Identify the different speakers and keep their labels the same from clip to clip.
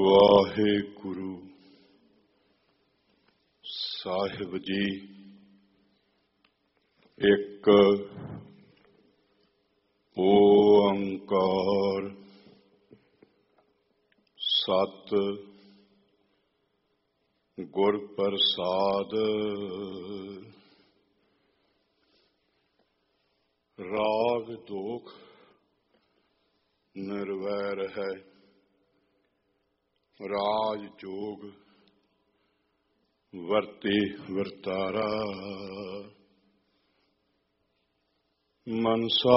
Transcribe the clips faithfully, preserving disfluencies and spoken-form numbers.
Speaker 1: ਵਾਹਿਗੁਰੂ ਸਾਹਿਬ ਜੀ। ਇੱਕ ਓੰਕਾਰ ਸਤ ਗੁਰ ਪ੍ਰਸਾਦ। ਰਾਗ ਦੋਖ ਨਿਰਵੈਰ ਹੈ, ਰਾਜ ਜੋਗ ਵਰਤੇ ਵਰਤਾਰਾ। ਮਨਸਾ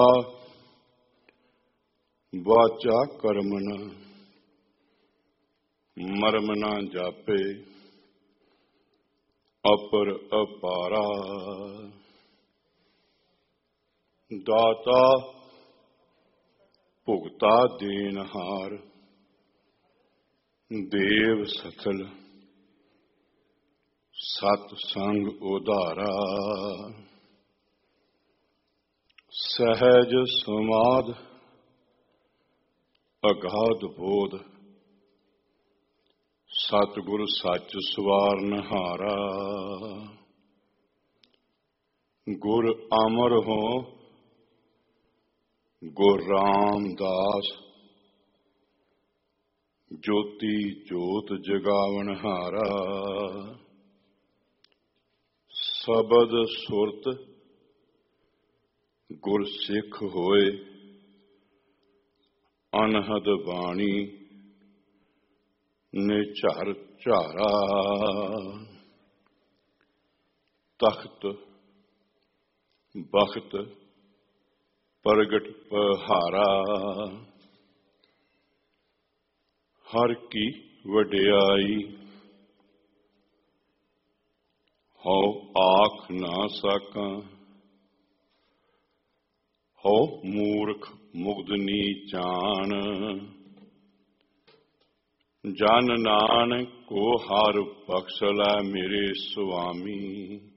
Speaker 1: ਵਾਚਾ ਕਰਮਨਾ, ਮਰਮ ਨਾ ਜਾਪੇ ਅਪਰ ਅਪਾਰਾ। ਦਾਤਾ ਭੁਗਤਾ ਦੇਨਹਾਰ, ਦੇਵ ਸਥਲ ਸਤ ਸੰਗ ਉਧਾਰਾ। ਸਹਿਜ ਸਮਾਧ ਅਗਾਧ ਬੋਧ, ਸਤਿਗੁਰ ਸੱਚ ਸਵਾਰਨਹਾਰਾ। ਗੁਰ ਅਮਰ ਹੋ ਗੁਰ ਰਾਮਦਾਸ, ਜੋਤੀ ਜੋਤ ਜਗਾਵਨਹਾਰਾ। ਸ਼ਬਦ ਸੁਰਤ ਗੁਰ ਸਿੱਖ ਹੋਏ, ਅਨਹਦ ਬਾਣੀ ਨਿਝਰ ਝਾਰਾ। ਤਖਤ ਬਖਤ ਪ੍ਰਗਟ ਪਹਾਰਾ, ਹਰ ਕੀ ਵਡਿਆਈ ਹਉ ਆਖ ਨਾ ਸਾਕਾਂ। ਹਉ ਮੂਰਖ ਮੁਗਧਨੀ ਜਾਣ, ਜਨ ਨਾਨਕ ਕੋ ਹਰ ਬਖਸ਼ ਲੈ ਮੇਰੇ ਸੁਆਮੀ।